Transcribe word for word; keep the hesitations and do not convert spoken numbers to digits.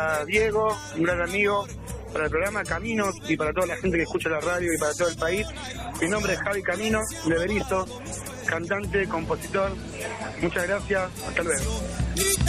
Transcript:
A Diego, un gran amigo, para el programa Caminos y para toda la gente que escucha la radio y para todo el país. Mi nombre es Javi Caminos, Leverizo, cantante, compositor. Muchas gracias, hasta luego.